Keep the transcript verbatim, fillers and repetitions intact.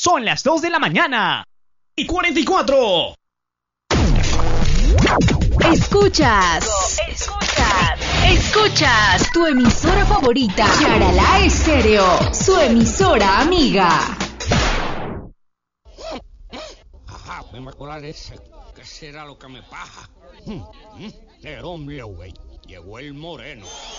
Son las dos de la mañana y cuarenta y cuatro. Escuchas, escuchas, escuchas tu emisora favorita, Charalá Estéreo, su emisora amiga. Ajá, me va a colar ese. ¿Qué será lo que me paja? El hombre, güey. Llegó el moreno.